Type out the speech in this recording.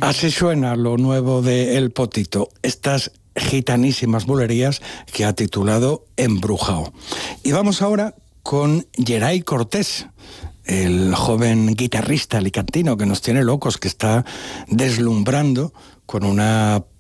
Así suena lo nuevo de El Potito, estas gitanísimas bulerías que ha titulado Embrujao. Y vamos ahora con Yeray Cortés, el joven guitarrista alicantino que nos tiene locos, que está deslumbrando con una